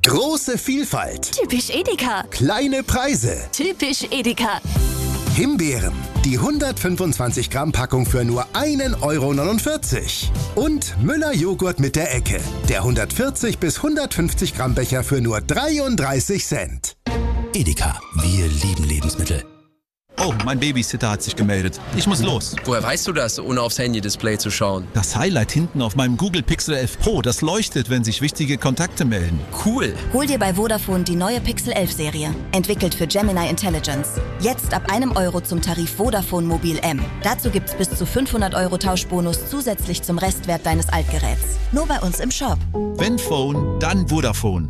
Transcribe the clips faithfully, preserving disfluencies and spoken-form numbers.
Große Vielfalt. Typisch Edeka. Kleine Preise. Typisch Edeka. Himbeeren. Die hundertfünfundzwanzig Gramm Packung für nur ein Euro neunundvierzig. Und Müller Joghurt mit der Ecke. Der hundertvierzig bis hundertfünfzig Gramm Becher für nur dreiunddreißig Cent. Edeka, wir lieben Lebensmittel. Oh, mein Babysitter hat sich gemeldet. Ich muss los. Woher weißt du das, ohne aufs Handy-Display zu schauen? Das Highlight hinten auf meinem Google Pixel elf Pro, das leuchtet, wenn sich wichtige Kontakte melden. Cool. Hol dir bei Vodafone die neue Pixel elf Serie. Entwickelt für Gemini Intelligence. Jetzt ab einem Euro zum Tarif Vodafone Mobil M. Dazu gibt's bis zu fünfhundert Euro Tauschbonus zusätzlich zum Restwert deines Altgeräts. Nur bei uns im Shop. Wenn Phone, dann Vodafone.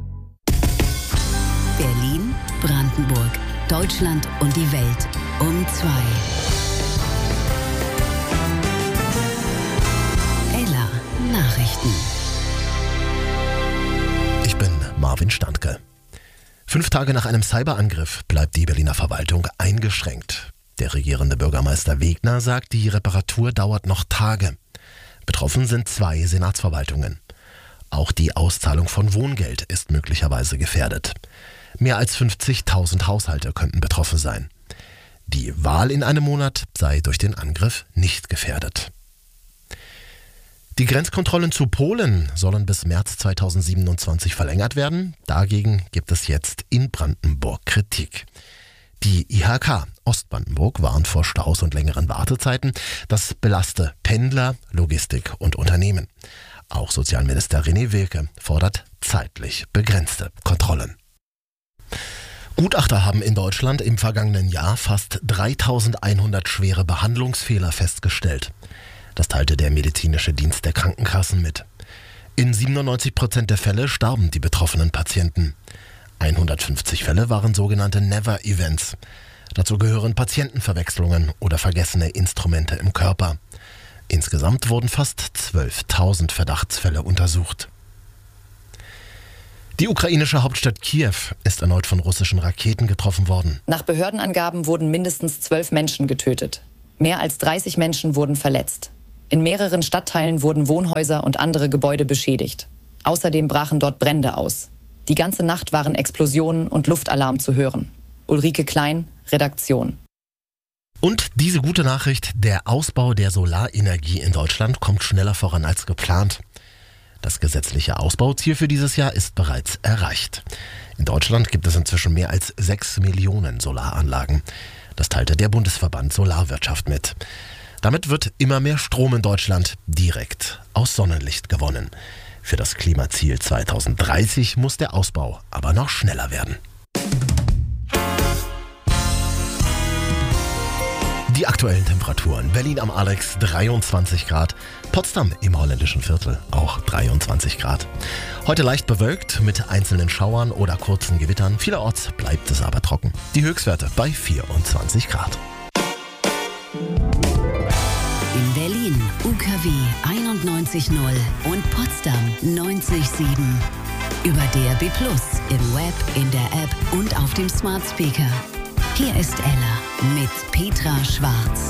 Berlin, Brandenburg, Deutschland und die Welt um zwei. Ella Nachrichten. Ich bin Marvin Standke. Fünf Tage nach einem Cyberangriff bleibt die Berliner Verwaltung eingeschränkt. Der regierende Bürgermeister Wegner sagt, die Reparatur dauert noch Tage. Betroffen sind zwei Senatsverwaltungen. Auch die Auszahlung von Wohngeld ist möglicherweise gefährdet. Mehr als fünfzigtausend Haushalte könnten betroffen sein. Die Wahl in einem Monat sei durch den Angriff nicht gefährdet. Die Grenzkontrollen zu Polen sollen bis März zweitausendsiebenundzwanzig verlängert werden. Dagegen gibt es jetzt in Brandenburg Kritik. Die I H K Ostbrandenburg warnt vor Staus und längeren Wartezeiten. Das belaste Pendler, Logistik und Unternehmen. Auch Sozialminister René Wilke fordert zeitlich begrenzte Kontrollen. Gutachter haben in Deutschland im vergangenen Jahr fast dreitausendeinhundert schwere Behandlungsfehler festgestellt. Das teilte der medizinische Dienst der Krankenkassen mit. In siebenundneunzig Prozent der Fälle starben die betroffenen Patienten. hundertfünfzig Fälle waren sogenannte Never-Events. Dazu gehören Patientenverwechslungen oder vergessene Instrumente im Körper. Insgesamt wurden fast zwölftausend Verdachtsfälle untersucht. Die ukrainische Hauptstadt Kiew ist erneut von russischen Raketen getroffen worden. Nach Behördenangaben wurden mindestens zwölf Menschen getötet. Mehr als dreißig Menschen wurden verletzt. In mehreren Stadtteilen wurden Wohnhäuser und andere Gebäude beschädigt. Außerdem brachen dort Brände aus. Die ganze Nacht waren Explosionen und Luftalarm zu hören. Ulrike Klein, Redaktion. Und diese gute Nachricht, der Ausbau der Solarenergie in Deutschland kommt schneller voran als geplant. Das gesetzliche Ausbauziel für dieses Jahr ist bereits erreicht. In Deutschland gibt es inzwischen mehr als sechs Millionen Solaranlagen. Das teilte der Bundesverband Solarwirtschaft mit. Damit wird immer mehr Strom in Deutschland direkt aus Sonnenlicht gewonnen. Für das Klimaziel zweitausenddreißig muss der Ausbau aber noch schneller werden. Die aktuellen Temperaturen. Berlin am Alex dreiundzwanzig Grad. Potsdam im holländischen Viertel auch dreiundzwanzig Grad. Heute leicht bewölkt mit einzelnen Schauern oder kurzen Gewittern. Vielerorts bleibt es aber trocken. Die Höchstwerte bei vierundzwanzig Grad. In Berlin U K W einundneunzig Komma null und Potsdam neunzig Komma sieben. Über D A B plus, im Web, in der App und auf dem Smart Speaker. Hier ist Ella mit Petra Schwarz.